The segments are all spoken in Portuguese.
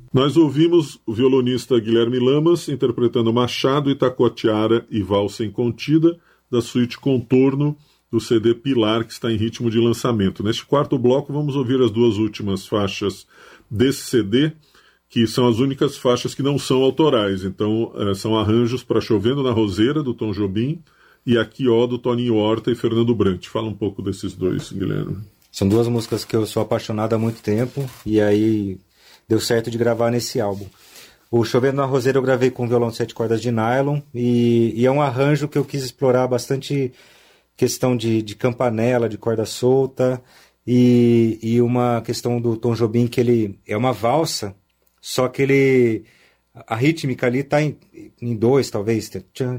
Nós ouvimos o violonista Guilherme Lamas interpretando Machado, Itacoatiara e Valsa Incontida, da suíte Contorno, do CD Pilar, que está em ritmo de lançamento. Neste quarto bloco, vamos ouvir as duas últimas faixas desse CD, que são as únicas faixas que não são autorais. Então, são arranjos para Chovendo na Roseira, do Tom Jobim, e Aqui Ó, do Toninho Horta e Fernando Brant. Fala um pouco desses dois, Guilherme. São duas músicas que eu sou apaixonado há muito tempo, e aí deu certo de gravar nesse álbum. O Chovendo na Roseira eu gravei com violão de 7 cordas de nylon, e é um arranjo que eu quis explorar bastante questão de campanela, de corda solta, e uma questão do Tom Jobim, que ele é uma valsa, só que a rítmica ali está em dois, talvez.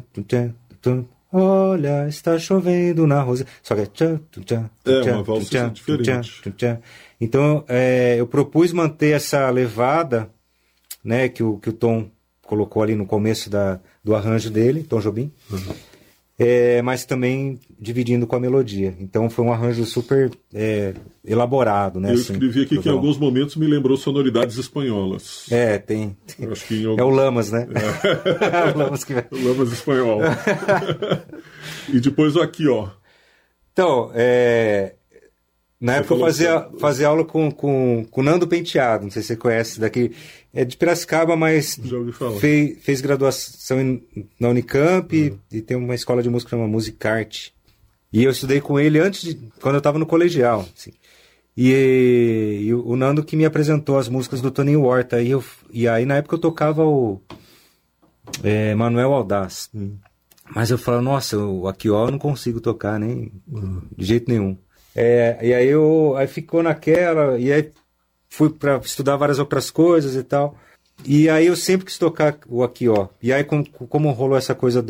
Olha, está chovendo na roseira. Só que é uma valsa diferente. Então, eu propus manter essa levada, né, que o Tom colocou ali no começo do arranjo dele, Tom Jobim, mas também dividindo com a melodia. Então foi um arranjo super elaborado, né? Eu escrevi aqui que em alguns momentos me lembrou sonoridades espanholas. Tem. Acho que É o Lamas, né? O Lamas o Lamas espanhol. E depois o Aqui Ó. Então, na época eu fazia aula com o Nando Penteado, não sei se você conhece, daqui, é de Piracicaba, mas já ouvi falar. Fez graduação na Unicamp e tem uma escola de música chamada Musicarte. E eu estudei com ele quando eu estava no colegial. Assim. E o Nando que me apresentou as músicas do Toninho Horta. E aí na época eu tocava o Manuel Aldaz. Mas eu falo, nossa, o Aqui Ó eu não consigo tocar nem de jeito nenhum. E aí ficou naquela, e aí fui para estudar várias outras coisas e tal, e aí eu sempre quis tocar o Aqui Ó, e aí como rolou essa coisa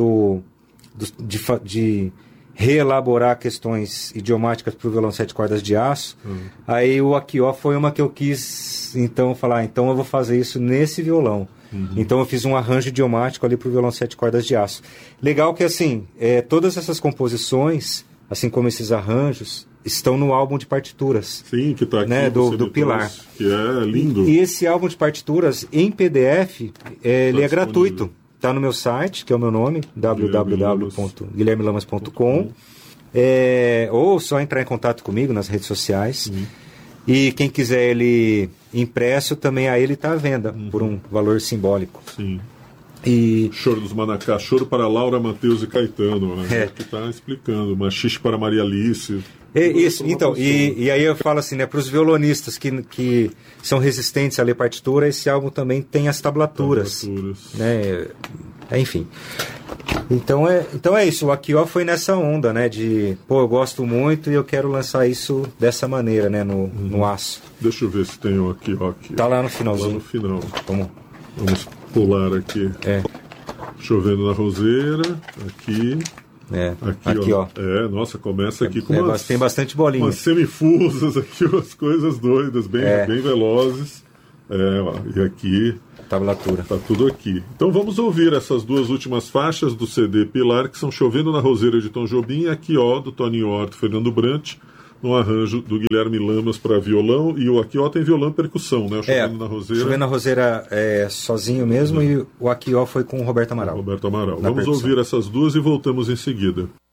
de reelaborar questões idiomáticas para o violão 7 cordas de aço, aí o Aqui Ó foi uma que eu quis então falar, então eu vou fazer isso nesse violão. Então eu fiz um arranjo idiomático ali para o violão 7 cordas de aço. Legal que assim, todas essas composições, assim como esses arranjos, estão no álbum de partituras. Sim, que está aqui, né, do Pilar. Que é lindo. E esse álbum de partituras, em PDF, ele é gratuito. Está no meu site, que é o meu nome, www.guilhermelamas.com. Ou só entrar em contato comigo nas redes sociais. E quem quiser ele impresso, também aí ele está à venda, por um valor simbólico. Sim. Choro dos Manacá, choro para Laura, Mateus e Caetano, que está explicando, machixe para Maria Alice. Isso, então, e aí eu falo assim, né, para os violonistas que são resistentes a ler partitura, esse álbum também tem as tablaturas. Né, enfim. Então é isso, o Aqui Ó foi nessa onda, né, eu gosto muito e eu quero lançar isso dessa maneira, né, no aço. Deixa eu ver se tem o Aqui Ó aqui. Tá lá no finalzinho. Lá no final. Vamos pular aqui. Chovendo na Roseira, aqui. Aqui ó. Nossa, começa aqui com tem bastante bolinha. Umas semifusas aqui, umas coisas doidas, bem velozes. E aqui... Tablatura. Tá tudo aqui. Então vamos ouvir essas duas últimas faixas do CD Pilar, que são Chovendo na Roseira, de Tom Jobim, e Aqui Ó, do Toninho Horta e Fernando Brant, no arranjo do Guilherme Lamas para violão, e o Aqui Ó tem violão e percussão, né? O Chovendo na Roseira. Chovendo na Roseira sozinho mesmo, e o Aqui Ó foi com o Roberto Amaral. Vamos ouvir essas duas e voltamos em seguida.